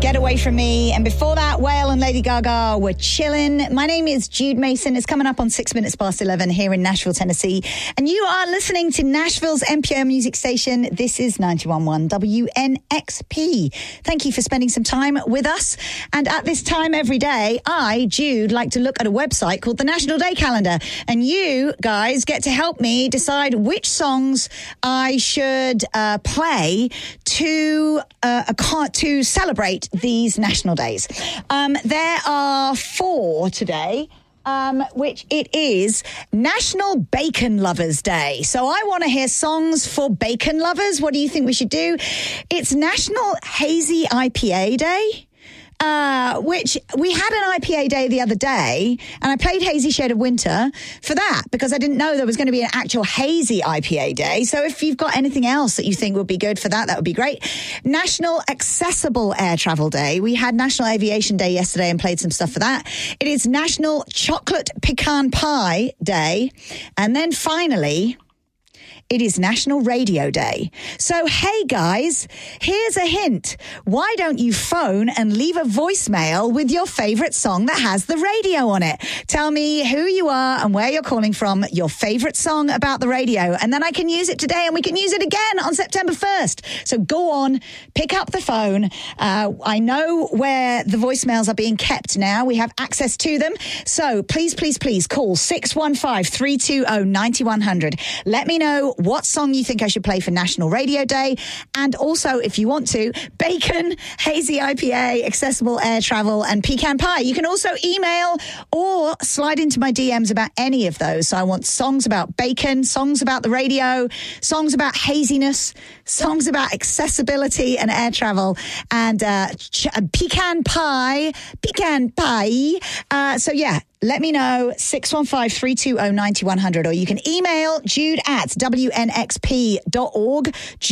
Get Away From Me. And before that, Whale and Lady Gaga were chilling. My name is Jude Mason. It's coming up on 6 minutes past 11 here in Nashville, Tennessee. And you are listening to Nashville's NPR music station. This is 91.1 WNXP. Thank you for spending some time with us. And at this time every day, I, Jude, like to look at a website called the National Day Calendar. And you guys get to help me decide which songs I should play to celebrate these national days. There are 4 today. Which it is National Bacon Lovers Day. So I want to hear songs for bacon lovers. What do you think we should do? It's National Hazy IPA Day. Which we had an IPA day the other day, and I played Hazy Shade of Winter for that because I didn't know there was going to be an actual hazy IPA day. So if you've got anything else that you think would be good for that would be great. National Accessible Air Travel Day. We had National Aviation Day yesterday and played some stuff for that. It is National Chocolate Pecan Pie Day. And then finally, it is National Radio Day. So, hey guys, here's a hint. Why don't you phone and leave a voicemail with your favorite song that has the radio on it? Tell me who you are and where you're calling from, your favorite song about the radio, and then I can use it today and we can use it again on September 1st. So go on, pick up the phone. I know where the voicemails are being kept now. We have access to them. So please, please, please call 615-320-9100. Let me know what song you think I should play for National Radio Day. And also, if you want to, bacon, hazy IPA, accessible air travel, and pecan pie. You can also email or slide into my DMs about any of those. So I want songs about bacon, songs about the radio, songs about haziness, songs about accessibility and air travel, and pecan pie. So yeah, let me know, 615-320-9100, or you can email jude@wnxp.org,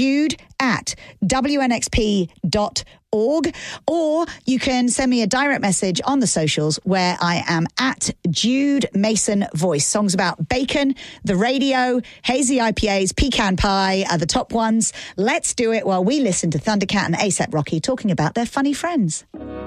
jude@wnxp.org, or you can send me a direct message on the socials where I am at Jude Mason Voice. Songs about bacon, the radio, hazy IPAs, pecan pie are the top ones. Let's do it while we listen to Thundercat and A$AP Rocky talking about their funny friends.